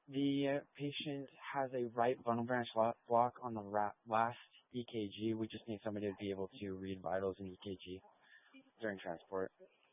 The patient has a right bundle branch block on the last EKG. We just need somebody to be able to read vitals and EKG during transport.